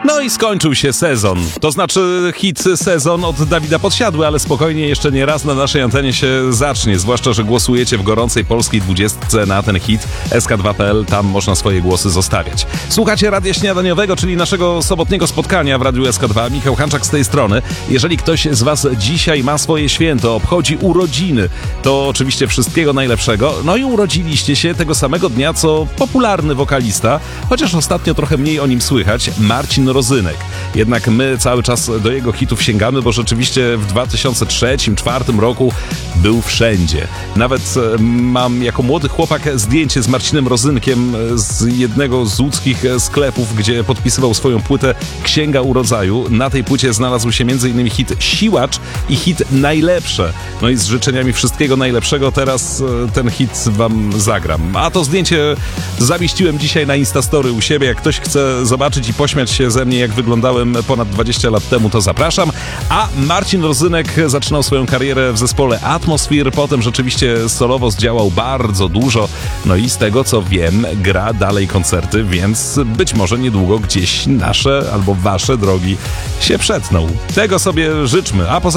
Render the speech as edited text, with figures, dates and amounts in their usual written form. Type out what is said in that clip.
No i skończył się sezon. To znaczy hit sezon od Dawida Podsiadły, ale spokojnie, jeszcze nie raz na naszej antenie się zacznie. Zwłaszcza, że głosujecie w gorącej polskiej 20 na ten hit. SK2.pl, tam można swoje głosy zostawiać. Słuchacie Radia Śniadaniowego, czyli naszego sobotniego spotkania w Radiu SK2. Michał Hanczak z tej strony. Jeżeli ktoś z was dzisiaj ma swoje święto, obchodzi urodziny, to oczywiście wszystkiego najlepszego. No i urodziliście się tego samego dnia, co popularny wokalista, chociaż ostatnio trochę mniej o nim słychać, Marcin Rozynek. Jednak my cały czas do jego hitów sięgamy, bo rzeczywiście w 2003-2004 roku był wszędzie. Nawet mam jako młody chłopak zdjęcie z Marcinem Rozynkiem z jednego z łódzkich sklepów, gdzie podpisywał swoją płytę Księga Urodzaju. Na tej płycie znalazł się m.in. hit Siłacz i hit Najlepsze. No i z życzeniami wszystkiego najlepszego teraz ten hit wam zagram. A to zdjęcie zamieściłem dzisiaj na Instastory u siebie. Jak ktoś chce zobaczyć i pośmiać się ze mnie, jak wyglądałem ponad 20 lat temu, to zapraszam. A Marcin Rozynek zaczynał swoją karierę w zespole Atmosphere, potem rzeczywiście solowo zdziałał bardzo dużo, no i z tego co wiem, gra dalej koncerty, więc być może niedługo gdzieś nasze albo wasze drogi się przetną. Tego sobie życzmy, a poza